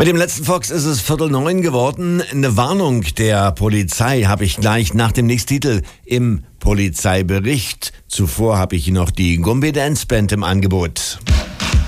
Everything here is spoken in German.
Mit dem letzten Fox ist es 8:45 geworden. Eine Warnung der Polizei habe ich gleich nach dem nächsten Titel im Polizeibericht. Zuvor habe ich noch die Gumbi Dance Band im Angebot.